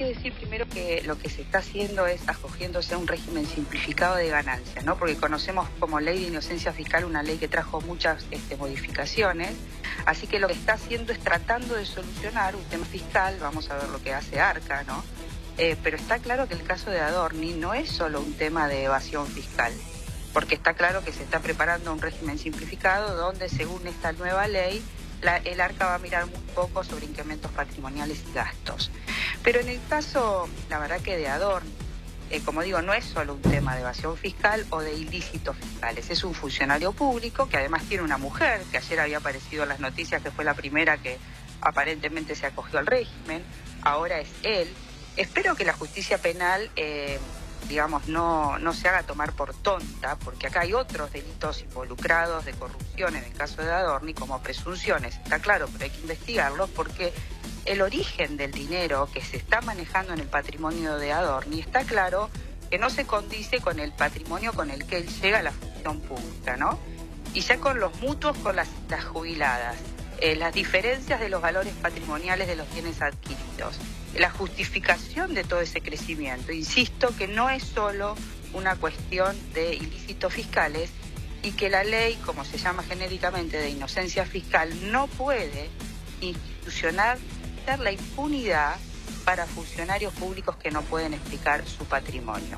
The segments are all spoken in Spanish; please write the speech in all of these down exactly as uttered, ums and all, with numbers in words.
que decir primero que lo que se está haciendo es acogiéndose a un régimen simplificado de ganancias, ¿no? Porque conocemos como ley de inocencia fiscal una ley que trajo muchas este, modificaciones, así que lo que está haciendo es tratando de solucionar un tema fiscal. Vamos a ver lo que hace ARCA, ¿no? Eh, pero está claro que el caso de Adorni no es solo un tema de evasión fiscal, porque está claro que se está preparando un régimen simplificado donde, según esta nueva ley, la, el ARCA va a mirar muy poco sobre incrementos patrimoniales y gastos. Pero en el caso, la verdad que de Adorni, eh, como digo, no es solo un tema de evasión fiscal o de ilícitos fiscales, es un funcionario público que además tiene una mujer, que ayer había aparecido en las noticias que fue la primera que aparentemente se acogió al régimen, ahora es él. Espero que la justicia penal, eh, digamos, no, no se haga tomar por tonta, porque acá hay otros delitos involucrados de corrupción en el caso de Adorni, como presunciones, está claro, pero hay que investigarlos porque el origen del dinero que se está manejando en el patrimonio de Adorni está claro que no se condice con el patrimonio con el que él llega a la función pública, ¿no? Y ya con los mutuos con las, las jubiladas, eh, las diferencias de los valores patrimoniales de los bienes adquiridos, la justificación de todo ese crecimiento. Insisto que no es solo una cuestión de ilícitos fiscales y que la ley, como se llama genéricamente, de inocencia fiscal, no puede institucionar la impunidad para funcionarios públicos que no pueden explicar su patrimonio.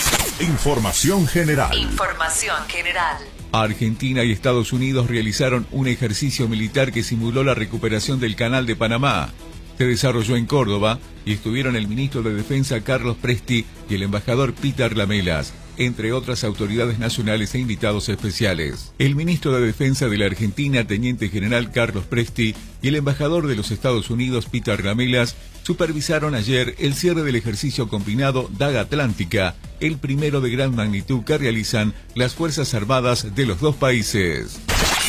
Información general. Información general. Argentina y Estados Unidos realizaron un ejercicio militar que simuló la recuperación del Canal de Panamá. Se desarrolló en Córdoba y estuvieron el ministro de Defensa Carlos Presti y el embajador Peter Lamelas, entre otras autoridades nacionales e invitados especiales. El ministro de Defensa de la Argentina, teniente general Carlos Presti, y el embajador de los Estados Unidos, Peter Lamelas, supervisaron ayer el cierre del ejercicio combinado Daga Atlántica, el primero de gran magnitud que realizan las Fuerzas Armadas de los dos países.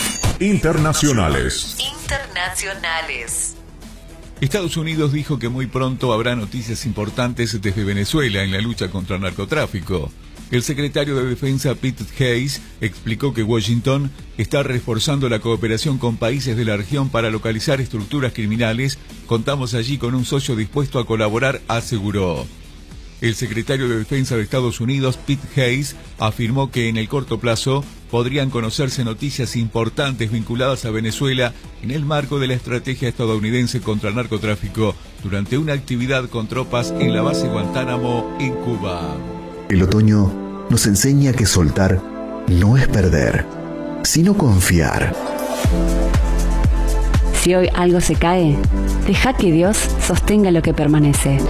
Internacionales. Internacionales. Estados Unidos dijo que muy pronto habrá noticias importantes desde Venezuela en la lucha contra el narcotráfico. El secretario de Defensa Pete Hayes explicó que Washington está reforzando la cooperación con países de la región para localizar estructuras criminales. Contamos allí con un socio dispuesto a colaborar, aseguró. El secretario de Defensa de Estados Unidos, Pete Hayes, afirmó que en el corto plazo podrían conocerse noticias importantes vinculadas a Venezuela en el marco de la estrategia estadounidense contra el narcotráfico durante una actividad con tropas en la base Guantánamo en Cuba. El otoño nos enseña que soltar no es perder, sino confiar. Si hoy algo se cae, deja que Dios sostenga lo que permanece.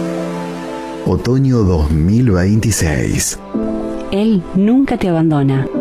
Otoño dos mil veintiséis. Él nunca te abandona.